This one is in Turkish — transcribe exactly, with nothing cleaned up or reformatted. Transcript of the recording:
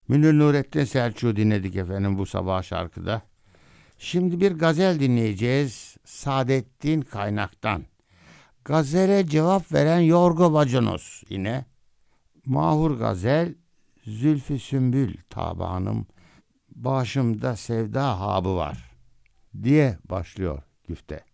Münir Nurettin Selçuk'u dinledik efendim bu sabah şarkıda. Şimdi bir gazel dinleyeceğiz Saadettin Kaynak'tan. Gazele cevap veren Yorgo Bacanos yine. Mahur gazel Zülfü Sümbül tabanım başımda sevda habı var diye başlıyor güfte.